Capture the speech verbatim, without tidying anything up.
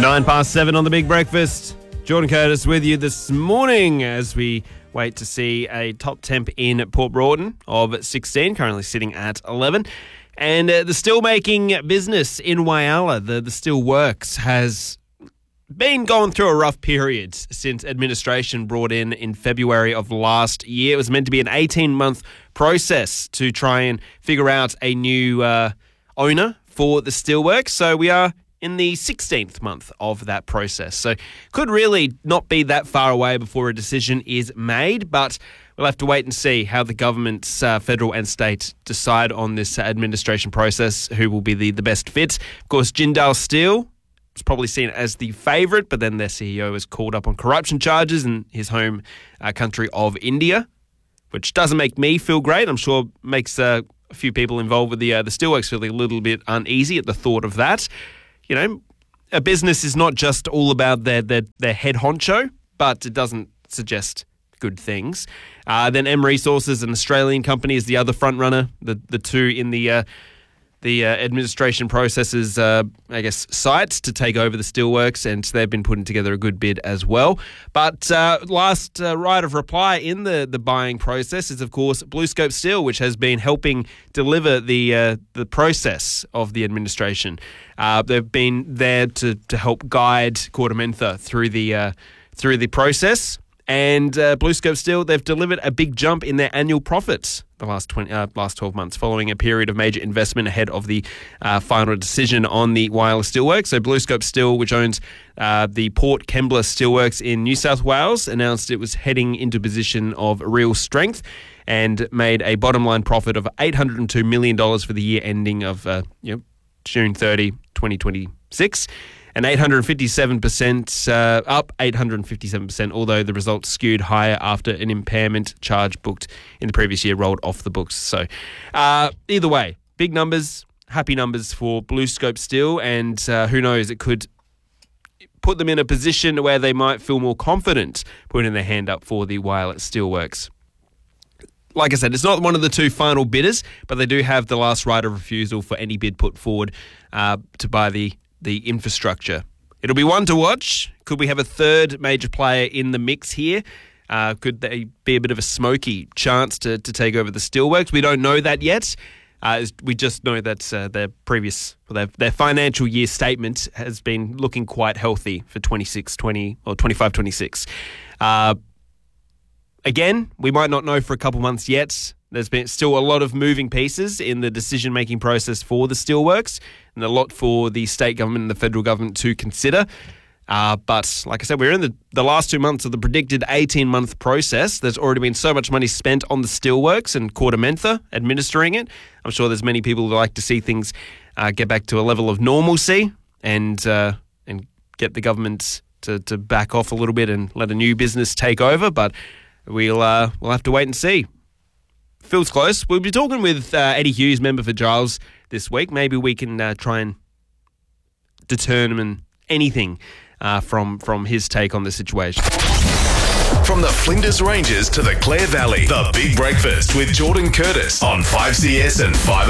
Nine past seven on the Big Breakfast. Jordan Curtis with you this morning as we wait to see a top temp in Port Broughton of sixteen, currently sitting at eleven. And uh, the steelmaking business in Whyalla, the, the steel works, has been going through a rough period since administration brought in in February of last year. It was meant to be an eighteen-month process to try and figure out a new uh, owner for the steelworks. So we are in the sixteenth month of that process. So could really not be that far away before a decision is made, but we'll have to wait and see how the governments, uh, federal and state, decide on this administration process, who will be the, the best fit. Of course, Jindal Steel was probably seen as the favourite, but then their C E O was called up on corruption charges in his home uh, country of India, which doesn't make me feel great. I'm sure makes uh, a few people involved with the, uh, the steelworks feel a little bit uneasy at the thought of that. You know, a business is not just all about their, their, their head honcho, but it doesn't suggest good things. Uh, then M Resources, an Australian company, is the other front runner. The the two in the uh, the uh, administration processes, uh, I guess, sites to take over the steelworks, and they've been putting together a good bid as well. But uh, last uh, right of reply in the, the buying process is, of course, BlueScope Steel, which has been helping deliver the uh, the process of the administration. Uh, they've been there to to help guide KordaMentha through the uh, through the process. And uh, BlueScope Steel, they've delivered a big jump in their annual profits the last twenty, uh, last twelve months, following a period of major investment ahead of the uh, final decision on the Whyalla Steelworks. So BlueScope Steel, which owns uh, the Port Kembla Steelworks in New South Wales, announced it was heading into a position of real strength and made a bottom line profit of eight hundred two million dollars for the year ending of uh, you know, June thirtieth, twenty twenty-six. And eight hundred fifty-seven percent uh, up, eight hundred fifty-seven percent, although the results skewed higher after an impairment charge booked in the previous year rolled off the books. So uh, either way, big numbers, happy numbers for BlueScope Steel, and uh, who knows, it could put them in a position where they might feel more confident putting their hand up for the Whyalla Steelworks. Like I said, it's not one of the two final bidders, but they do have the last right of refusal for any bid put forward uh, to buy the the infrastructure. It'll be one to watch. Could we have a third major player in the mix here? Uh, could they be a bit of a smoky chance to, to take over the steelworks? We don't know that yet. Uh, we just know that uh, their previous, well, their, their financial year statement has been looking quite healthy for twenty-six twenty or twenty-five twenty-six. Uh, again, we might not know for a couple months yet. There's been still a lot of moving pieces in the decision-making process for the steelworks, and a lot for the state government and the federal government to consider. Uh, but like I said, we're in the, the last two months of the predicted eighteen-month process. There's already been so much money spent on the steelworks and KordaMentha administering it. I'm sure there's many people who like to see things uh, get back to a level of normalcy and uh, and get the government to, to back off a little bit and let a new business take over. But we'll uh, we'll have to wait and see. Feels close. We'll be talking with uh, Eddie Hughes, member for Giles, this week. Maybe we can uh, try and determine anything uh, from from his take on the situation. From the Flinders Ranges to the Clare Valley, the Big Breakfast with Jordan Curtis on five C S and five